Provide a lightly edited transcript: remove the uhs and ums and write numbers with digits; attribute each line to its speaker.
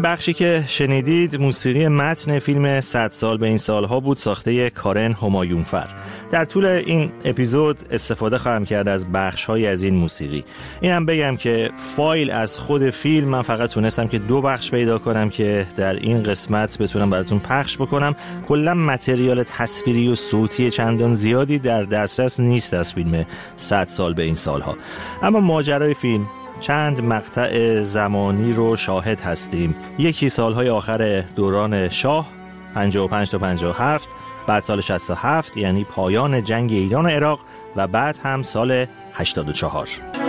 Speaker 1: بخشی که شنیدید موسیقی متن فیلم 100 سال به این سالها بود، ساخته کارن همایونفر. در طول این اپیزود استفاده خواهم کرد از بخش‌هایی از این موسیقی. اینم بگم که فایل از خود فیلم من فقط تونستم که 2 بخش پیدا کنم که در این قسمت بتونم براتون پخش بکنم. کلا متریال تصویری و صوتی چندان زیادی در دسترس نیست از فیلم 100 سال به این سالها. اما ماجرای فیلم چند مقطع زمانی رو شاهد هستیم. یکی سالهای آخر دوران شاه 55 تا 57، بعد سال 67 یعنی پایان جنگ ایران و عراق و بعد هم سال 84.